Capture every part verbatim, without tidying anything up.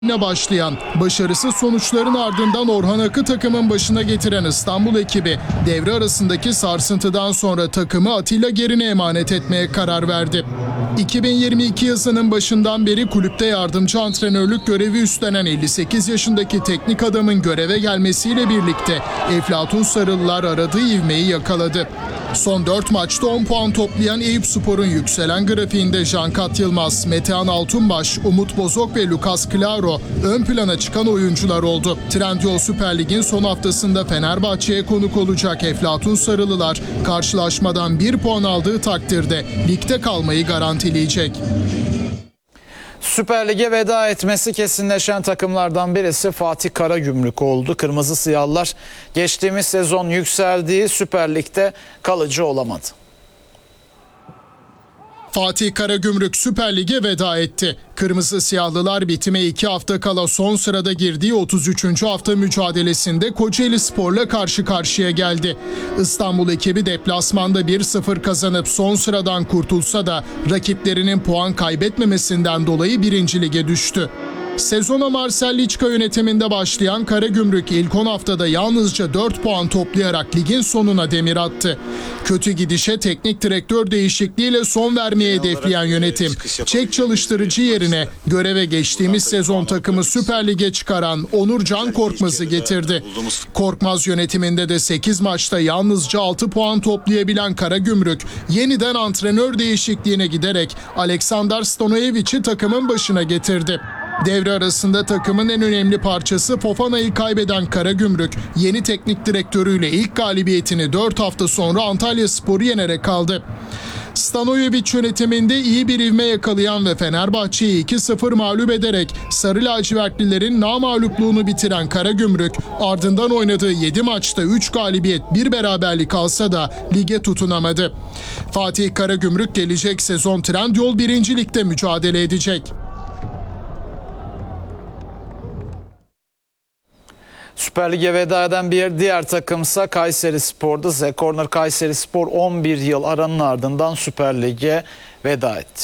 başlayan, başarısız sonuçların ardından Orhan Ak'ı takımın başına getiren İstanbul ekibi devre arasındaki sarsıntıdan sonra takımı Atilla Gerin'e emanet etmeye karar verdi. iki bin yirmi iki yazının başından beri kulüpte yardımcı antrenörlük görevi üstlenen elli sekiz yaşındaki teknik adamın göreve gelmesiyle birlikte Eflatun Sarılılar aradığı ivmeyi yakaladı. Son dört maçta on puan toplayan Eyüpspor'un yükselen grafiğinde Cankat Yılmaz, Metehan Altunbaş, Umut Bozok ve Lucas Claro ön plana çıkan oyuncular oldu. Trendyol Süper Lig'in son haftasında Fenerbahçe'ye konuk olacak Eflatun Sarılılar karşılaşmadan bir puan aldığı takdirde ligde kalmayı garantileyecek. Süper Lig'e veda etmesi kesinleşen takımlardan birisi Fatih Karagümrük oldu. Kırmızı Siyahlılar geçtiğimiz sezon yükseldiği Süper Lig'de kalıcı olamadı. Fatih Karagümrük Süper Lig'e veda etti. Kırmızı Siyahlılar bitime iki hafta kala son sırada girdiği otuz üçüncü hafta mücadelesinde Kocaeli Spor'la karşı karşıya geldi. İstanbul ekibi deplasmanda bir sıfır kazanıp son sıradan kurtulsa da rakiplerinin puan kaybetmemesinden dolayı birinci lige düştü. Sezona Marcel Liçka yönetiminde başlayan Karagümrük ilk on haftada yalnızca dört puan toplayarak ligin sonuna demir attı. Kötü gidişe teknik direktör değişikliğiyle son vermeye hedefleyen yönetim, Çek çalıştırıcı yerine göreve geçtiğimiz sezon takımı Süper Lig'e çıkaran Onur Can Korkmaz'ı getirdi. Korkmaz yönetiminde de sekiz maçta yalnızca altı puan toplayabilen Karagümrük, yeniden antrenör değişikliğine giderek Aleksandar Stanojević'i takımın başına getirdi. Devre arasında takımın en önemli parçası Fofana'yı kaybeden Karagümrük, yeni teknik direktörüyle ilk galibiyetini dört hafta sonra Antalyaspor'u yenerek aldı. Stanojević yönetiminde iyi bir ivme yakalayan ve Fenerbahçe'yi iki sıfır mağlup ederek Sarı Lacivertlilerin namağlupluğunu bitiren Karagümrük, ardından oynadığı yedi maçta üç galibiyet bir beraberlik alsa da lige tutunamadı. Fatih Karagümrük gelecek sezon Trendyol birinci Lig'de mücadele edecek. Süper Lig'e veda eden bir diğer takımsa Kayserispor'da. Z Corner Kayserispor on bir yıl aranın ardından Süper Lig'e veda etti.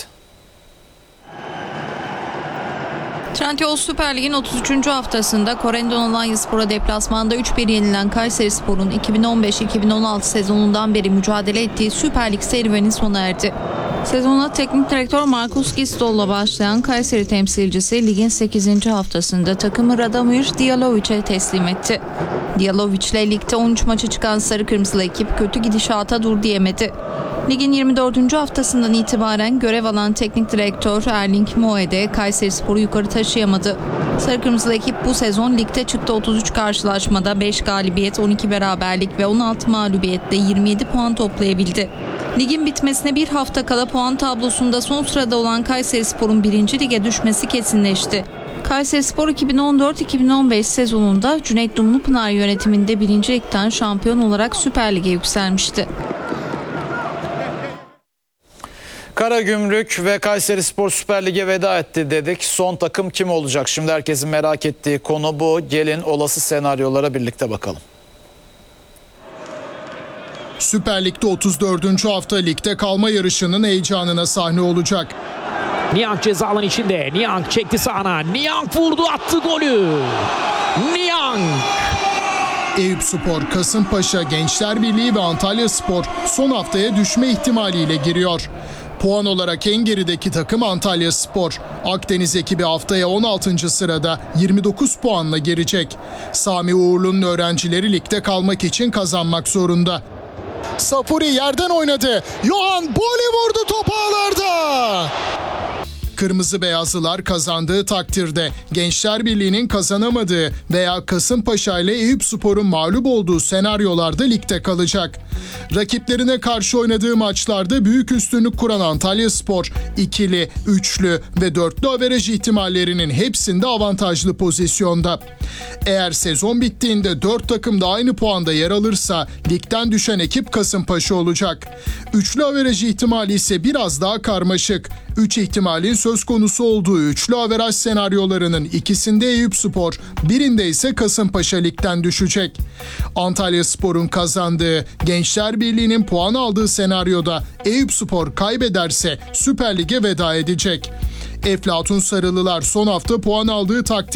Trendyol Süper Lig'in otuz üçüncü haftasında Corendon Alanyaspor'a deplasmanda üç bir yenilen Kayserispor'un iki bin on beş iki bin on altı sezonundan beri mücadele ettiği Süper Lig serüveni sona erdi. Sezona teknik direktör Markus Gistol'la başlayan Kayseri temsilcisi ligin sekizinci haftasında takımı Radomir Dijalovic'e teslim etti. Dijalovic ile ligde on üç maça çıkan Sarı Kırmızılı ekip kötü gidişata dur diyemedi. Ligin yirmi dördüncü haftasından itibaren görev alan teknik direktör Erling Moe Kayserispor'u yukarı taşıyamadı. Sarı Kırmızılı ekip bu sezon ligde çıktı otuz üç karşılaşmada beş galibiyet, on iki beraberlik ve on altı mağlubiyetle yirmi yedi puan toplayabildi. Ligin bitmesine bir hafta kala puan tablosunda son sırada olan Kayserispor'un birinci lige düşmesi kesinleşti. Kayserispor iki bin on dört iki bin on beş sezonunda Cüneyt Dumlupınar yönetiminde birinci Lig'den şampiyon olarak Süper Lig'e yükselmişti. Karagümrük ve Kayserispor Süper Lig'e veda etti dedik. Son takım kim olacak? Şimdi herkesin merak ettiği konu bu. Gelin olası senaryolara birlikte bakalım. Süper Lig'de otuz dördüncü hafta ligde kalma yarışının heyecanına sahne olacak. Niang ceza alanı içinde. Niang çekti sağına. Niang vurdu, attı golü. Niang. Eyüpspor, Kasımpaşa, Gençler Birliği ve Antalyaspor son haftaya düşme ihtimaliyle giriyor. Puan olarak en gerideki takım Antalyaspor. Akdeniz ekibi haftaya on altıncı sırada yirmi dokuz puanla girecek. Sami Uğurlu'nun öğrencileri ligde kalmak için kazanmak zorunda. Safuri yerden oynadı. Yohan Boli vurdu, top ağlarda. Kırmızı Beyazlılar kazandığı takdirde Gençler Birliği'nin kazanamadığı veya Kasımpaşa ile Eyüpspor'un mağlup olduğu senaryolarda ligde kalacak. Rakiplerine karşı oynadığı maçlarda büyük üstünlük kuran Antalyaspor, ikili, üçlü ve dörtlü averaj ihtimallerinin hepsinde avantajlı pozisyonda. Eğer sezon bittiğinde dört takım da aynı puanda yer alırsa ligden düşen ekip Kasımpaşa olacak. Üçlü averaj ihtimali ise biraz daha karmaşık. Üç ihtimalin söz konusu olduğu üçlü averaj senaryolarının ikisinde Eyüpspor, birinde ise Kasımpaşa ligden düşecek. Antalyaspor'un kazandığı, Gençler Birliği'nin puan aldığı senaryoda Eyüpspor kaybederse Süper Lig'e veda edecek. Eflatun Sarılılar son hafta puan aldığı takdirde